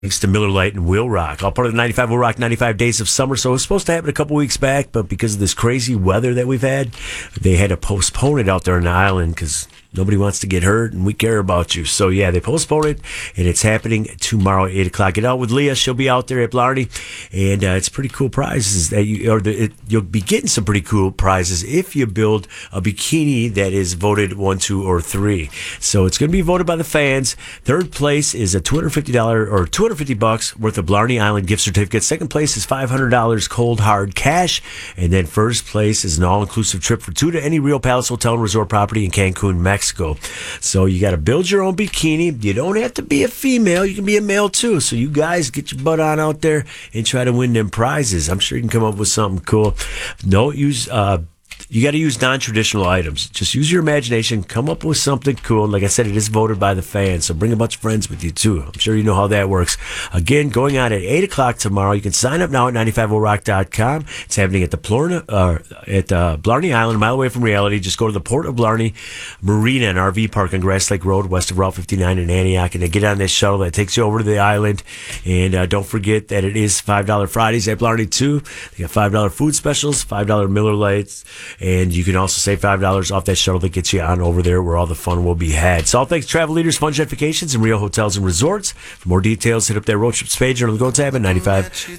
Thanks to Miller Lite and Will Rock. All part of the 95 Will Rock 95 Days of Summer. So it was supposed to happen a couple weeks back, but because of this crazy weather that we've had, they had to postpone it out there on the island because nobody wants to get hurt, and we care about you. So, yeah, they postponed it, and it's happening tomorrow at 8 o'clock. Get out with Leah. She'll be out there at Blarney, and it's pretty cool prizes. You'll be getting some pretty cool prizes if you build a bikini that is voted 1, 2, or 3. So it's going to be voted by the fans. Third place is a $250 or $250 worth of Blarney Island gift certificate. Second place is $500 cold hard cash, and then first place is an all-inclusive trip for 2 to any Rio Palace Hotel and Resort property in Cancun, Mexico. So you got to build your own bikini. You don't have to be a female. You can be a male too. So you guys get your butt on out there and try to win them prizes. I'm sure you can come up with something cool. You got to use non-traditional items. Just use your imagination. Come up with something cool. Like I said, it is voted by the fans, so bring a bunch of friends with you, too. I'm sure you know how that works. Again, going on at 8 o'clock tomorrow. You can sign up now at 95rock.com. It's happening at Blarney Island, a mile away from reality. Just go to the Port of Blarney Marina and RV Park on Grass Lake Road, west of Route 59 in Antioch, and then get on this shuttle that takes you over to the island. And don't forget that it is $5 Fridays at Blarney, too. They got $5 food specials, $5 Miller Lites. And you can also save $5 off that shuttle that gets you on over there where all the fun will be had. So all thanks to Travel Leaders, Fun Jet Vacations, and Rio Hotels and Resorts. For more details, hit up their road trips page or on the Go tab at 95